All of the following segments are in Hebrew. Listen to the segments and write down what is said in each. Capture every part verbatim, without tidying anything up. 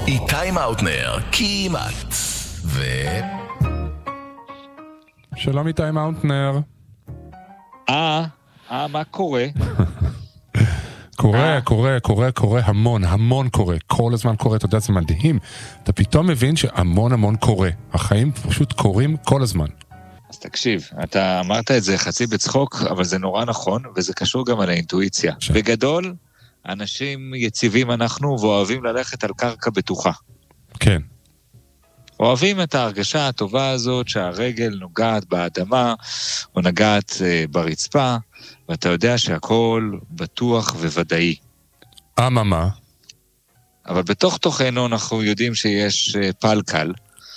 איתי מאוטנר, כמעט. ו... שלום איתי מאוטנר. אה, אה, מה קורה? קורה, קורה, קורה, קורה המון, המון קורה. כל הזמן קורה, אתה יודע, זה מדהים. אתה פתאום מבין שהמון המון קורה. החיים פשוט קורים כל הזמן. אז תקשיב, אתה אמרת את זה חצי בצחוק, אבל זה נורא נכון, וזה קשור גם על האינטואיציה. ש... בגדול, אנשים יציבים אנחנו, ואוהבים ללכת על קרקע בטוחה. כן. אוהבים את ההרגשה הטובה הזאת, שהרגל נוגעת באדמה, או נגעת uh, ברצפה, ואתה יודע שהכל בטוח וודאי. אממה. אבל בתוך תוכנו אנחנו יודעים שיש uh, פלקל,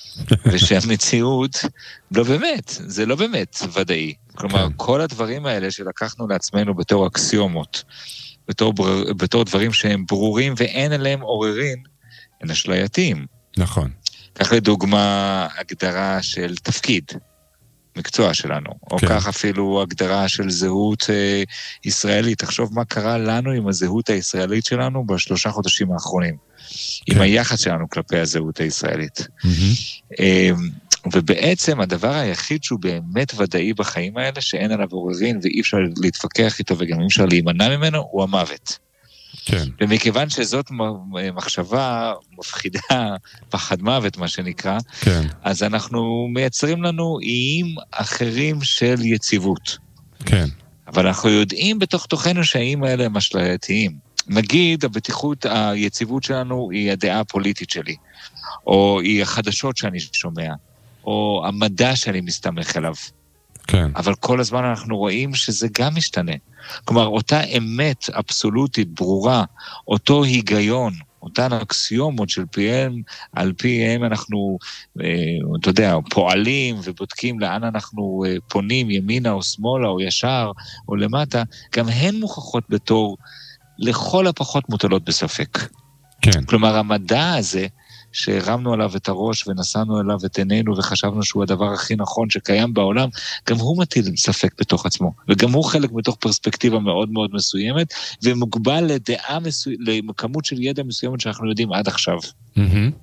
ושהמציאות לא באמת, זה לא באמת ודאי. כלומר, כן. כל הדברים האלה שלקחנו לעצמנו בתור אקסיומות, בתור, בר... בתור דברים שהם ברורים ואין עליהם עוררין, הם אשלייתיים. נכון. כך לדוגמה הגדרה של תפקיד, מקצוע שלנו, או כן. כך אפילו הגדרה של זהות אה, ישראלית. תחשוב מה קרה לנו עם הזהות הישראלית שלנו בשלושה חודשים האחרונים, כן. עם היחס שלנו כלפי הזהות הישראלית. Mm-hmm. אה, ובעצם הדבר היחיד שהוא באמת ודאי בחיים האלה, שאין עליו עוררין ואי אפשר להתווכח איתו וגם אי אפשר להימנע ממנו, הוא המוות. כן. ומכיוון שזאת מחשבה מפחידה, פחד מוות מה שנקרא, כן. אז אנחנו מייצרים לנו איים אחרים של יציבות. כן. אבל אנחנו יודעים בתוך תוכנו שהאיים האלה הם אשלייתיים. נגיד, הבטיחות, היציבות שלנו היא הדעה הפוליטית שלי, או היא החדשות שאני שומע, או המדע שאני מסתמך אליו. כן. אבל כל הזמן אנחנו רואים שזה גם משתנה. כלומר, אותה אמת אבסולוטית, ברורה, אותו היגיון, אותן אקסיומות של פיהם, על פיהם אנחנו, אה, אתה יודע, פועלים ובודקים לאן אנחנו אה, פונים, ימינה או שמאלה או ישר או למטה, גם הן מוכחות בתור לכל הפחות מוטלות בספק. כן. כלומר, המדע הזה, שהרמנו עליו את הראש ונשאנו אליו את עינינו וחשבנו שהוא הדבר הכי נכון שקיים בעולם, גם הוא מטיל ספק בתוך עצמו, וגם הוא חלק בתוך פרספקטיבה מאוד מאוד מסוימת, ומוגבל לדעה מסוימת, לכמות של ידע מסוימת שאנחנו יודעים עד עכשיו. Mm-hmm.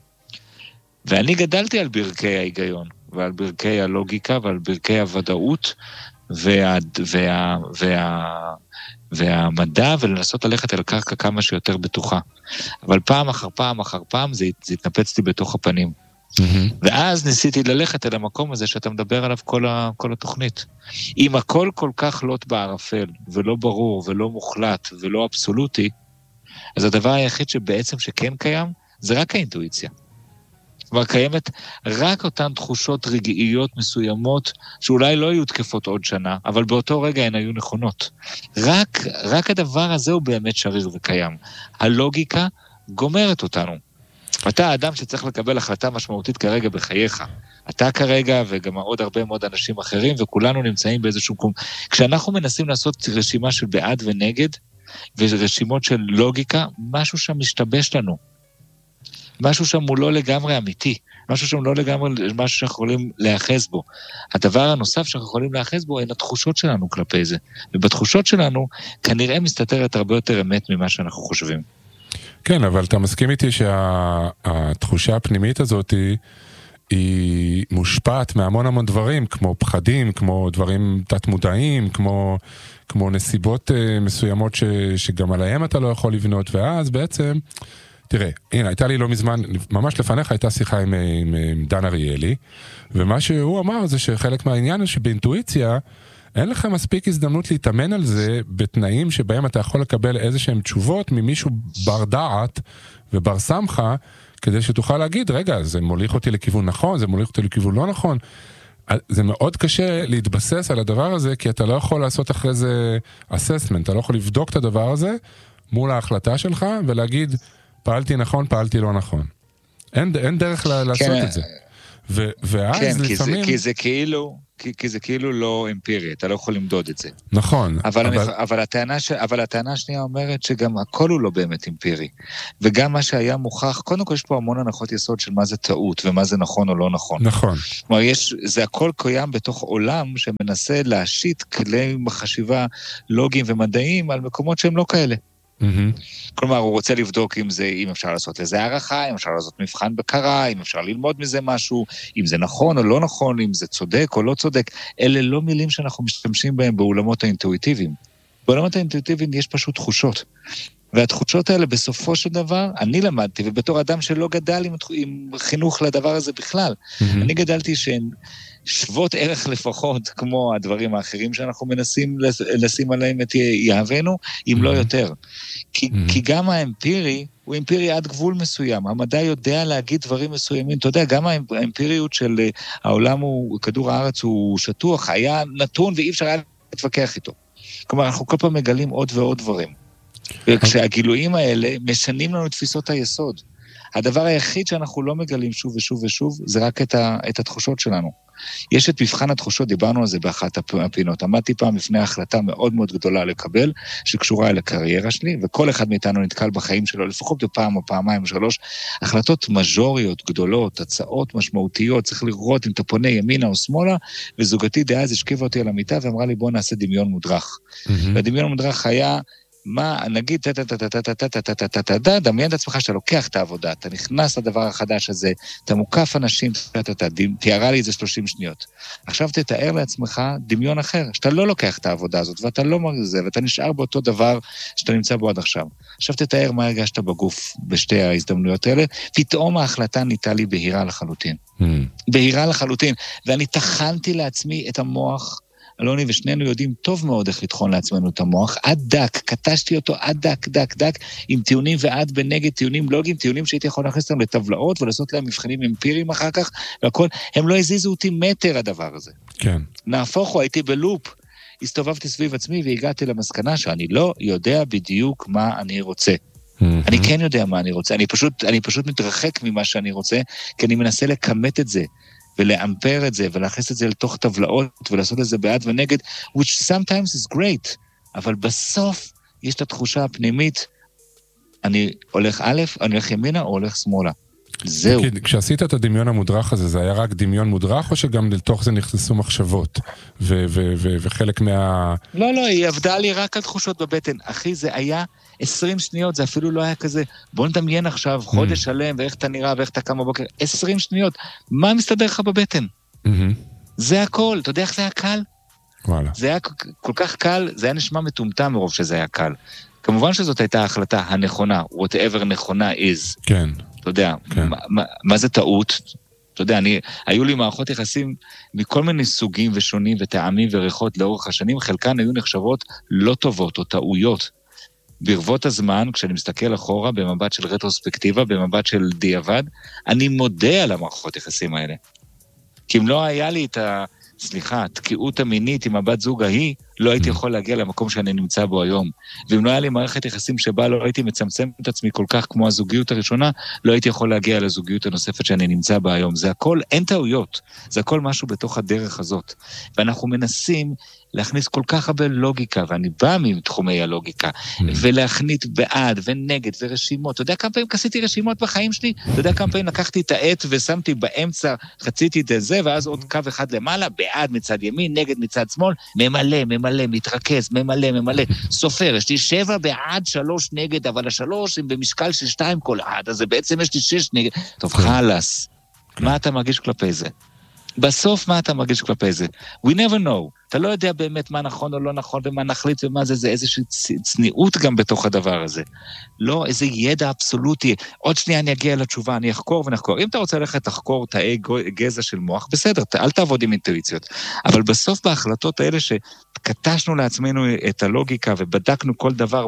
ואני גדלתי על ברכי ההיגיון, ועל ברכי הלוגיקה, ועל ברכי הוודאות, וה... וה... וה... והמדע, ולנסות ללכת על הקרקע כמה שיותר בטוחה. אבל פעם אחר פעם אחר פעם, זה, זה התנפצתי בתוך הפנים. Mm-hmm. ואז ניסיתי ללכת אל המקום הזה, שאתה מדבר עליו כל, ה, כל התוכנית. אם הכל כל כך לוט בערפל, ולא ברור, ולא מוחלט, ולא אבסולוטי, אז הדבר היחיד שבעצם שכן קיים, זה רק האינטואיציה. כבר קיימת רק אותן תחושות רגעיות מסוימות, שאולי לא היו תקפות עוד שנה, אבל באותו רגע הן היו נכונות. רק, רק הדבר הזה הוא באמת שריר וקיים. הלוגיקה גומרת אותנו. אתה האדם שצריך לקבל החלטה משמעותית כרגע בחייך. אתה כרגע וגם עוד הרבה מאוד אנשים אחרים, וכולנו נמצאים באיזשהו קום. כשאנחנו מנסים לעשות רשימה של בעד ונגד, ורשימות של לוגיקה, משהו שם משתבש לנו. משהו שם הוא לא לגמרי אמיתי, משהו שם לא לגמרי משהו שאנחנו יכולים להאחז בו. הדבר הנוסף שאנחנו יכולים להאחז בו הן התחושות שלנו כלפי זה, ובתחושות שלנו כנראה מסתתרת הרבה יותר אמת ממה שאנחנו חושבים. כן, אבל אתה מסכים איתי שהתחושה הפנימית הזאת היא, היא מושפעת מהמון המון דברים, כמו פחדים, כמו דברים תת-מודעים, כמו, כמו נסיבות מסוימות ש, שגם עליהם אתה לא יכול לבנות, ואז בעצם... תראה, הנה, הייתה לי לא מזמן, ממש לפניך הייתה שיחה עם, עם, עם דן אריאלי, ומה שהוא אמר זה שחלק מהעניין הוא שבאינטואיציה, אין לך מספיק הזדמנות להתאמן על זה, בתנאים שבהם אתה יכול לקבל איזה שהם תשובות ממישהו בר דעת ובר סמכה, כדי שתוכל להגיד, רגע, זה מוליך אותי לכיוון נכון, זה מוליך אותי לכיוון לא נכון. זה מאוד קשה להתבסס על הדבר הזה, כי אתה לא יכול לעשות אחרי זה assessment, אתה לא יכול לבדוק את הדבר הזה מול ההחלטה שלך ולהגיד, פעלתי נכון, פעלתי לא נכון. אין, אין דרך לעשות כן, את זה. ו, ואז כן, לפעמים... כי זה, כי זה כאילו, כי, כי זה כאילו לא אמפירי, אתה לא יכול למדוד את זה. נכון. אבל, אבל... אני, אבל, הטענה ש, אבל הטענה השנייה אומרת שגם הכל הוא לא באמת אמפירי. וגם מה שהיה מוכח, קודם כל יש פה המון הנחות יסוד של מה זה טעות, ומה זה נכון או לא נכון. נכון. כלומר, יש, זה הכל קיים בתוך עולם שמנסה להשית כלי חשיבה לוגיים ומדעיים על מקומות שהם לא כאלה. כלומר, הוא רוצה לבדוק אם זה, אם אפשר לעשות לזה הערכה, אם אפשר לעשות מבחן בקרה, אם אפשר ללמוד מזה משהו, אם זה נכון או לא נכון, אם זה צודק או לא צודק. אלה לא מילים שאנחנו משתמשים בהם בעולמות האינטואיטיביים. בעולמות האינטואיטיביים יש פשוט תחושות. והתחושות האלה בסופו של דבר, אני למדתי, ובתור אדם שלא גדל עם, עם חינוך לדבר הזה בכלל, mm-hmm. אני גדלתי שהן שוות ערך לפחות, כמו הדברים האחרים שאנחנו מנסים לשים עליהם את יהבנו, אם mm-hmm. לא יותר. כי, mm-hmm. כי גם האמפירי, הוא אמפירי עד גבול מסוים, המדע יודע להגיד דברים מסוימים, אתה יודע, גם האמפיריות של העולם, הוא, כדור הארץ הוא שטוח, היה נתון ואי אפשר היה להתווכח איתו. כלומר, אנחנו כל פעם מגלים עוד ועוד דברים. וכשהגילויים האלה משנים לנו תפיסות היסוד. הדבר היחיד שאנחנו לא מגלים שוב ושוב ושוב, זה רק את, ה, את התחושות שלנו. יש את מבחן התחושות, דיברנו על זה באחת הפינות. עמדתי פעם לפני החלטה מאוד מאוד גדולה לקבל, שקשורה אל הקריירה שלי, וכל אחד מאיתנו נתקל בחיים שלו, לפחות בפעם או פעמיים או שלוש, החלטות מז'וריות גדולות, הצעות משמעותיות, צריך לראות אם אתה פונה ימינה או שמאלה, וזוגתי דאז השכיבה אותי על המיטה, ואמרה לי בוא נעשה דמיון מודרך. והדמיון המודרך היה, מה, נגיד, דמיין את עצמך שאתה לוקח את העבודה, אתה נכנס לדבר החדש הזה, אתה מוקף אנשים, תיארה לי את זה שלושים שניות. עכשיו תתאר לעצמך דמיון אחר, שאתה לא לוקח את העבודה הזאת, ואתה לא מרזה, ואתה נשאר באותו דבר שאתה נמצא בו עד עכשיו. עכשיו תתאר מה הרגשת בגוף בשתי ההזדמנויות האלה, פתאום ההחלטה ניתה לי בהירה לחלוטין. בהירה לחלוטין, ואני תחנתי לעצמי את המוח, אלוני ושנינו יודעים טוב מאוד איך לתחון לעצמנו את המוח, עד דק, קטשתי אותו עד דק, דק, דק, עם טיעונים ועד בנגד, טיעונים לוגיים, טיעונים שהייתי יכול להכניס אותם לטבלאות, ולעשות להם מבחנים אמפיריים אחר כך, והכל, הם לא הזיזו אותי מטר הדבר הזה. כן. נהפוך הוא, הייתי בלופ, הסתובבתי סביב עצמי, והגעתי למסקנה שאני לא יודע בדיוק מה אני רוצה. אני כן יודע מה אני רוצה, אני פשוט, אני פשוט מתרחק ממה שאני רוצה, כי אני מנסה לקמת את זה. ולאמפר את זה, ולהכניס את זה לתוך טבלאות, ולעשות את זה בעד ונגד, which sometimes is great, אבל בסוף יש את התחושה הפנימית, אני הולך א', אני הולך ימינה, או הולך שמאלה. זהו. כשעשית את הדמיון המודרך הזה, זה היה רק דמיון מודרך, או שגם לתוך זה נכנסו מחשבות, וחלק מה... לא, לא, היא עבדה לי רק על תחושות בבטן. אחי, זה היה עשרים שניות, זה אפילו לא היה כזה, בוא נדמיין עכשיו חודש שלם, ואיך אתה נראה, ואיך אתה קם בבוקר, עשרים שניות, מה מסתדר לך בבטן? זה הכל, אתה יודע איך זה היה קל? וואלה. זה היה כל כך קל, זה היה נשמע מטומטם מרוב שזה היה קל. כמובן שזאת הייתה ההחלטה הנכונה, whatever נכונה is. כן. אתה יודע, מה, מה, מה זה טעות? אתה יודע, אני, היו לי מערכות יחסים מכל מיני סוגים ושונים וטעמים וריחות לאורך השנים, חלקן היו נחשבות לא טובות או טעויות. ברבות הזמן, כשאני מסתכל אחורה, במבט של רטרוספקטיבה, במבט של דיעבד, אני מודה על המערכות יחסים האלה. כי אם לא היה לי את ה... סליחה, תקיעות המינית עם הבת זוג ההיא, לא הייתי יכול להגיע למקום שאני נמצא בו היום. ואם לא היה לי מערכת יחסים שבה לא הייתי מצמצם את עצמי כל כך כמו הזוגיות הראשונה, לא הייתי יכול להגיע לזוגיות הנוספת שאני נמצא בה היום. זה הכל, אין טעויות. זה הכל משהו בתוך הדרך הזאת. ואנחנו מנסים להכניס כל כך הרבה לוגיקה, ואני בא מתחומי הלוגיקה, ולהכנית בעד ונגד ורשימות. אתה יודע כמה פעמים עשיתי רשימות בחיים שלי? אתה יודע כמה פעמים לקחתי את העט ושמתי באמצע, חציתי את זה, ואז עוד קו אחד למעלה, בעד מצד ימין, נגד מצד שמאל, ממלא, ממלא, מתרכז, ממלא, ממלא, סופר, יש לי שבע בעד, שלוש נגד, אבל השלוש הם במשקל של שתיים כל אחד, אז בעצם יש לי שש נגד. טוב, חלס, מה אתה מרגיש כלפי זה? בסוף מה אתה מרגיש כלפי זה? We never know. אתה לא יודע באמת מה נכון או לא נכון, ומה נחליט ומה זה, זה איזושהי צניעות גם בתוך הדבר הזה. לא איזה ידע אבסולוטי. עוד שנייה אני אגיע לתשובה, אני אחקור ונחקור. אם אתה רוצה ללכת לחקור תאי גזע של מוח, בסדר, אל תעבוד עם אינטואיציות. אבל בסוף בהחלטות האלה שקטשנו לעצמנו את הלוגיקה, ובדקנו כל דבר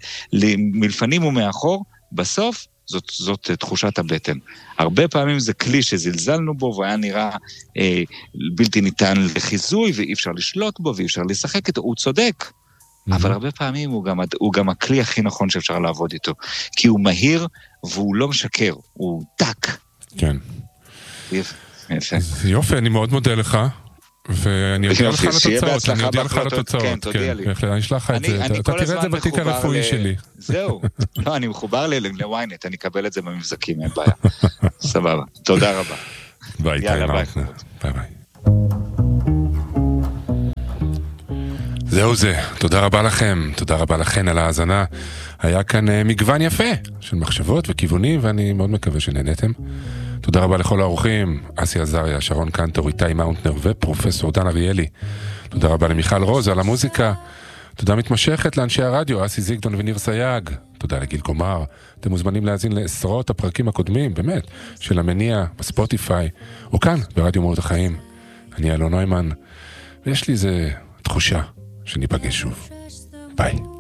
מלפנים ומאחור, בסוף, זאת, זאת תחושת הבטן. הרבה פעמים זה כלי שזלזלנו בו, והיה נראה אה, בלתי ניתן לחיזוי, ואי אפשר לשלוט בו, ואי אפשר לשחק איתו, הוא צודק. Mm-hmm. אבל הרבה פעמים הוא גם, הוא גם הכלי הכי נכון שאפשר לעבוד איתו. כי הוא מהיר, והוא לא משקר, הוא טק. כן. יפה. יופי, אני מאוד מודה לך. ואני יודע לך על התוצאות, אני יודע לך על התוצאות, כן, תודיע לי. אני אשלח לך את זה, אתה תראה את זה בתיק הרפואי שלי. זהו, לא, אני מחובר לוויינט, אני אקבל את זה במבזקים, אין בעיה. סבבה, תודה רבה. ביי, יאללה, ביי. ביי ביי. זהו זה, תודה רבה לכם, תודה רבה לכן על ההאזנה. היה כאן מגוון יפה של מחשבות וכיוונים, ואני מאוד מקווה שנהנתם. תודה רבה לכל האורחים, אסי עזריה, שרון קנטור, איתי מאונטנר ופרופסור דן אריאלי. תודה רבה למיכל רוז על המוזיקה. תודה מתמשכת לאנשי הרדיו, אסי זיגדון וניר סייג. תודה לגיל קומר. אתם מוזמנים להאזין לעשרות הפרקים הקודמים, באמת, של המניע בספוטיפיי, או כאן, ברדיו מהות החיים. אני אלון נוימן, ויש לי איזה תחושה שניפגש שוב. ביי.